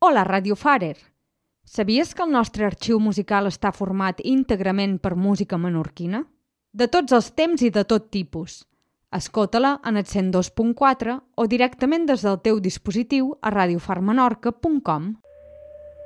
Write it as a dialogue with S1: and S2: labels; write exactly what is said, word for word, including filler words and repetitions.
S1: Hola, Radiofarer! Sabies que el nostre arxiu musical està format íntegrament per música menorquina? De tots els temps i de tot tipus. Escolta-la en el cent dos punt quatre o directament des del teu dispositiu a radiofar menorca punt com.